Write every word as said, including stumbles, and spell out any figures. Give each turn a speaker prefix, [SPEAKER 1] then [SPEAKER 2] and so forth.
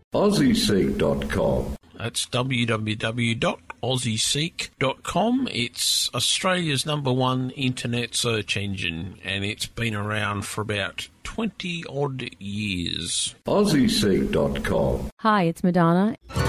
[SPEAKER 1] aussie seek dot com.
[SPEAKER 2] That's w w w dot aussie seek dot com. It's Australia's number one internet search engine, and it's been around for about twenty odd years.
[SPEAKER 1] aussie seek dot com.
[SPEAKER 3] Hi, it's Madonna.